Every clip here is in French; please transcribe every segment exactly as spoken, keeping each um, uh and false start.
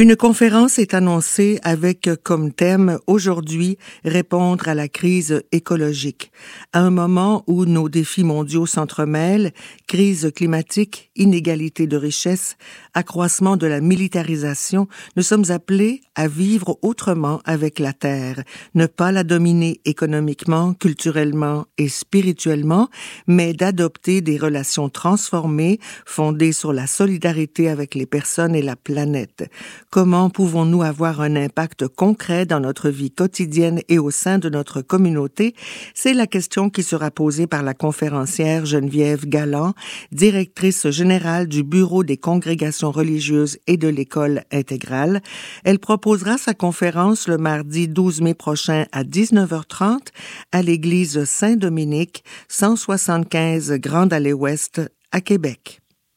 Une conférence est annoncée avec comme thème aujourd'hui répondre à la crise écologique. À un moment où nos défis mondiaux s'entremêlent, crise climatique, inégalité de richesse, accroissement de la militarisation, nous sommes appelés à vivre autrement avec la Terre, ne pas la dominer économiquement, culturellement et spirituellement, mais d'adopter des relations transformées fondées sur la solidarité avec les personnes et la planète. Comment pouvons-nous avoir un impact concret dans notre vie quotidienne et au sein de notre communauté? C'est la question qui sera posée par la conférencière Geneviève Galland, directrice générale du Bureau des congrégations religieuses et de l'École intégrale. Elle proposera sa conférence le mardi douze mai prochain à dix-neuf heures trente à l'église Saint-Dominique, cent soixante-quinze Grande Allée Ouest à Québec.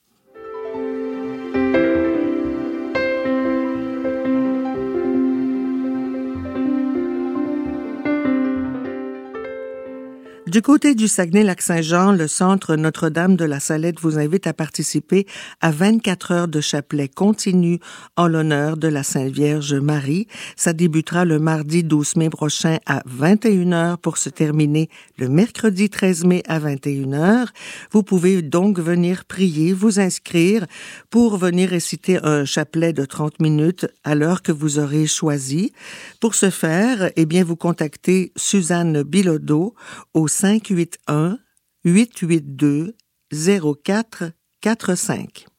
Du côté du Saguenay-Lac-Saint-Jean, le Centre Notre-Dame de la Salette vous invite à participer à vingt-quatre heures de chapelet continu en l'honneur de la Sainte Vierge Marie. Ça débutera le mardi douze mai prochain à vingt et une heures pour se terminer le mercredi treize mai à vingt et une heures. Vous pouvez donc venir prier, vous inscrire pour venir réciter un chapelet de trente minutes à l'heure que vous aurez choisi. Pour ce faire, eh bien, vous contactez Suzanne Bilodeau au cinq huit un, huit huit deux, zéro quatre quatre cinq.